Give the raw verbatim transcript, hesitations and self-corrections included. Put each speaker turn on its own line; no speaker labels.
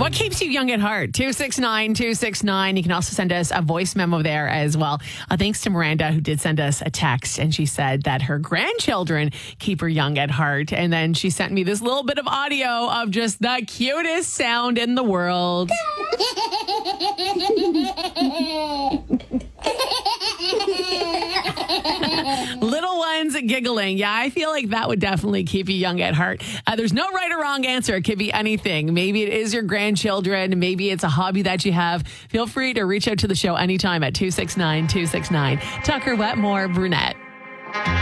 What keeps you young at heart? two six nine, two six nine. You can also send us a voice memo there as well. Uh, thanks to Miranda, who did send us a text, and she said that her grandchildren keep her young at heart. And then she sent me this little bit of audio of just the cutest sound in the world. Little ones giggling. Yeah, I feel like that would definitely keep you young at heart. Uh, there's no right or wrong answer. It could be anything. Maybe it is your grandchildren. Maybe it's a hobby that you have. Feel free to reach out to the show anytime at two six nine, two six nine. Tucker Wetmore Brunette.